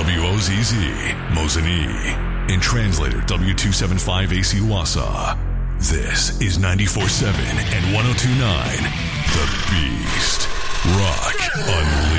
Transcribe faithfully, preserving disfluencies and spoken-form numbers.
W O Z Z, Mosinee. And translator W two seventy-five A C Wausau. This is ninety-four point seven and one oh two point nine The Beast. Rock Unleashed.